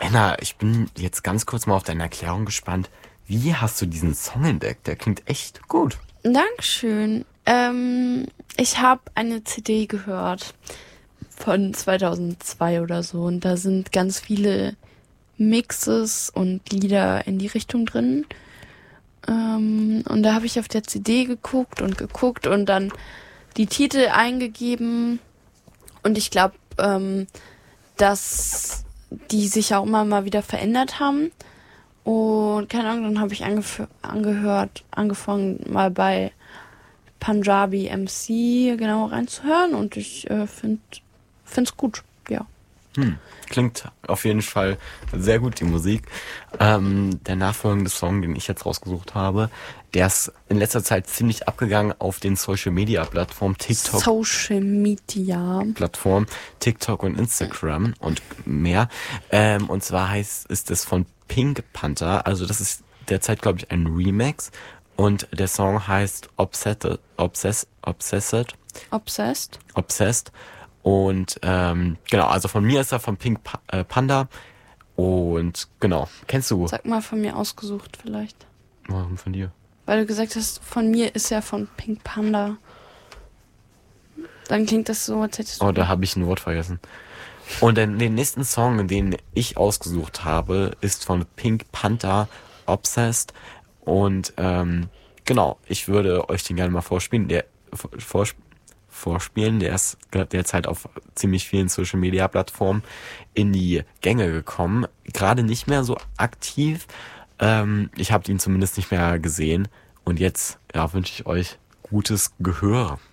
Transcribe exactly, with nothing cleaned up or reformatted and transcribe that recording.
Anna, ich bin jetzt ganz kurz mal auf deine Erklärung gespannt. Wie hast du diesen Song entdeckt? Der klingt echt gut. Dankeschön. Ähm, ich habe eine C D gehört von zweitausendzwei oder so und da sind ganz viele Mixes und Lieder in die Richtung drin. Ähm, und da habe ich auf der C D geguckt und geguckt und dann die Titel eingegeben. Und ich glaube, ähm, dass die sich auch immer mal wieder verändert haben. Und keine Ahnung, dann habe ich angef- angehört, angefangen mal bei Punjabi M C genau reinzuhören und ich äh, finde es gut, ja. Hm. Klingt auf jeden Fall sehr gut, die Musik. Ähm, der nachfolgende Song, den ich jetzt rausgesucht habe, der ist in letzter Zeit ziemlich abgegangen auf den Social-Media-Plattformen TikTok. Social Media. Plattform, TikTok und Instagram und mehr. Ähm, und zwar heißt, ist es von Pink Panther. Also das ist derzeit, glaube ich, ein Remix. Und der Song heißt Obsessed. Obsessed. Obsessed. Obsessed. Obsessed. Und ähm, genau, also von mir ist er von Pink pa- äh, Panda. Und genau, kennst du? Sag mal von mir ausgesucht vielleicht. Warum von dir? Weil du gesagt hast, von mir ist er von Pink Panda. Dann klingt das so, als hättest du... Oh, da habe ich ein Wort vergessen. Und den, den nächsten Song, den ich ausgesucht habe, ist von Pink Panther, Obsessed. Und ähm, genau, ich würde euch den gerne mal vorspielen. Der vors, vorspielen, der ist derzeit auf ziemlich vielen Social Media Plattformen in die Gänge gekommen. Gerade nicht mehr so aktiv. Ähm, ich habe ihn zumindest nicht mehr gesehen. Und jetzt ja, wünsche ich euch gutes Gehör.